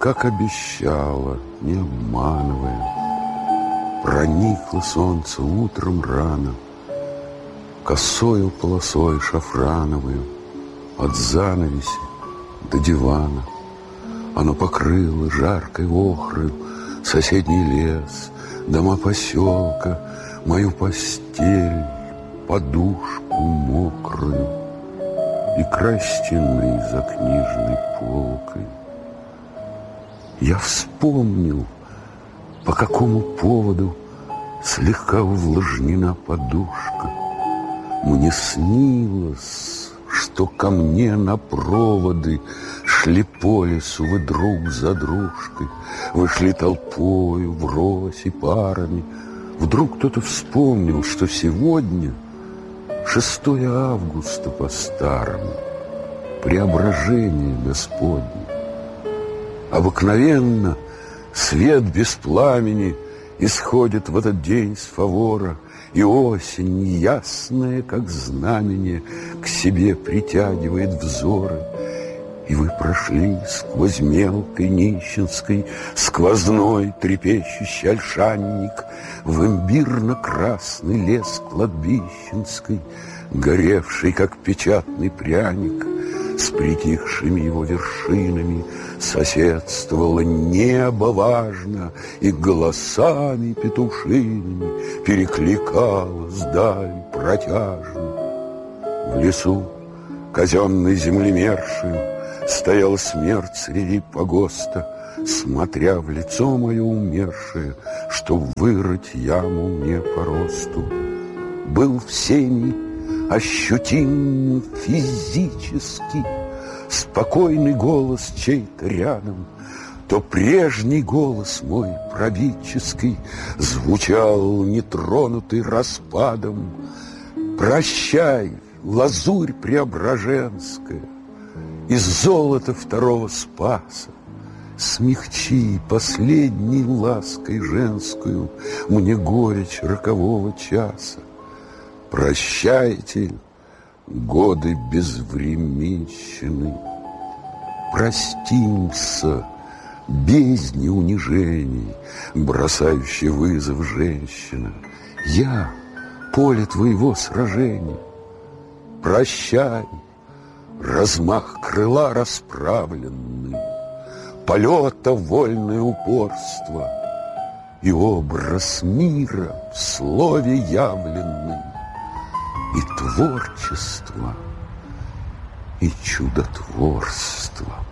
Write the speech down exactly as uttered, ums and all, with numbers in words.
как обещала, не обманывая. Проникло солнце утром рано, косою полосой шафрановую, от занавеси до дивана. Оно покрыло жаркой охрою соседний лес, дома поселка, мою постель, подушку мокрую и край стены за книжной полкой. Я вспомнил, по какому поводу слегка увлажнена подушка. Мне снилось, что ко мне на проводы шли по лесу вы друг за дружкой, вы шли толпою, врозь и парами. Вдруг кто-то вспомнил, что сегодня шестое августа по-старому, преображение Господне. Обыкновенно свет без пламени исходит в этот день с фавора, и осень, ясная, как знамение, к себе притягивает взоры. И вы прошли сквозь мелкой нищенской, сквозной трепещущий ольшанник, в имбирно-красный лес кладбищенской, горевший, как печатный пряник. С притихшими его вершинами соседствовало небо важно, и голосами петушиными перекликалось даль протяжно. В лесу казенной землемершею стояла смерть среди погоста, смотря в лицо мое умершее, чтоб вырыть яму мне по росту. Был в сени ощутим физически спокойный голос чей-то рядом, то прежний голос мой правительский звучал, нетронутый распадом. Прощай, лазурь преображенская, из золота второго Спаса, смягчи последней лаской женскую мне горечь рокового часа. Прощайте, годы безвременщины, простимся бездне унижений, бросающий вызов женщина. Я — поле твоего сражения. Прощай, размах крыла расправленный, полета вольное упорство и образ мира в слове явленный, и творчество, и чудотворство.